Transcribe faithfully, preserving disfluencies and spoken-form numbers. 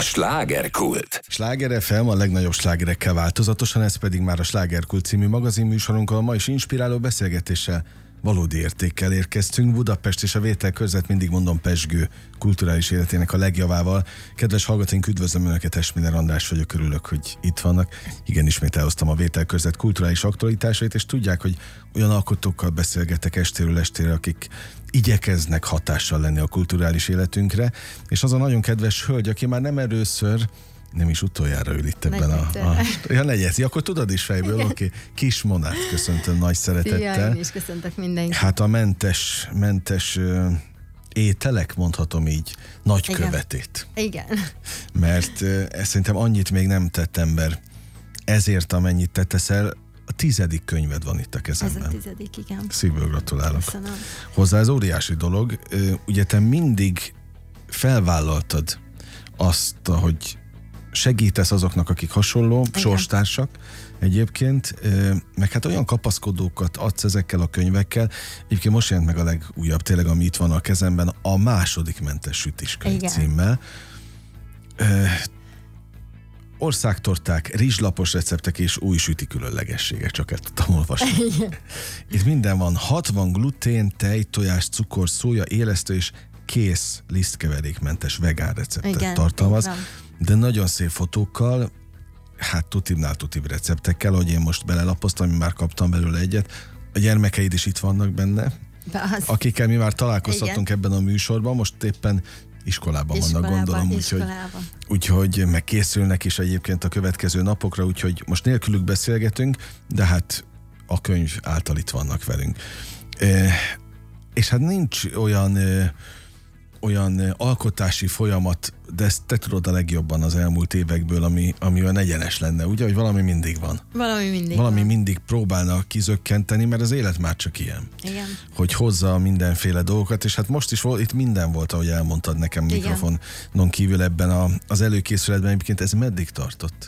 slágerkult. Sláger ef em a legnagyobb slágerekkel változatosan, ez pedig már a Slágerkult című magazinműsorunkkal, ma is inspiráló beszélgetéssel, valódi értékkel érkeztünk. Budapest és a vételkörzet, mindig mondom, pezsgő kulturális életének a legjavával. Kedves hallgatóink, üdvözlöm Önöket, Esmiller András vagyok, örülök, hogy itt vannak. Igen, ismét elhoztam a vételkörzet kulturális aktualitásait, és tudják, hogy olyan alkotókkal beszélgetek estéről estére, akik igyekeznek hatással lenni a kulturális életünkre, és az a nagyon kedves hölgy, aki már nem először, nem is utoljára ül itt ebben a... a ja, negyedzi, akkor tudod is fejből, oké. Okay. Kis Monát köszöntöm nagy szeretettel. Szia, én is köszöntök mindenkit. Hát a mentes, mentes uh, ételek, mondhatom így, nagykövetét. Igen. Igen. Mert uh, ezt szerintem annyit még nem tett ember ezért, amennyit te teszel. A tizedik könyved van itt a kezemben. Ez a tizedik, igen. Szívből gratulálok. Köszönöm. Hozzá ez óriási dolog. Uh, ugye te mindig felvállaltad azt, hogy segítesz azoknak, akik hasonló, igen, sorstársak egyébként, meg hát olyan kapaszkodókat adsz ezekkel a könyvekkel. Egyébként most jelent meg a legújabb, tényleg, ami itt van a kezemben, a második mentes sütiskönyv címmel. Országtorták, rizslapos receptek és új süti különlegességek, csak ezt tudtam olvasni. Itt minden van, hatvan glutén, tej, tojás, cukor, szója, élesztő és kész lisztkeverékmentes vegán receptet igen, tartalmaz. Igen. De nagyon szép fotókkal, hát tutibnál tutib receptekkel, ahogy én most belelapoztam, mi már kaptam belőle egyet. A gyermekeid is itt vannak benne, az... akikkel mi már találkoztattunk igen. ebben a műsorban, most éppen iskolában, iskolában vannak, gondolom, úgyhogy, úgyhogy megkészülnek is egyébként a következő napokra, úgyhogy most nélkülük beszélgetünk, de hát a könyv által itt vannak velünk. E, és hát nincs olyan... E, olyan alkotási folyamat, de ezt te tudod a legjobban az elmúlt évekből, ami, ami olyan egyenes lenne, ugye, hogy valami mindig van. Valami mindig Valami van. mindig próbálna kizökkenteni, mert az élet már csak ilyen. Igen. Hogy hozza mindenféle dolgokat, és hát most is volt, itt minden volt, ahogy elmondtad nekem igen. mikrofonon kívül ebben a, az előkészületben. Egyébként ez meddig tartott?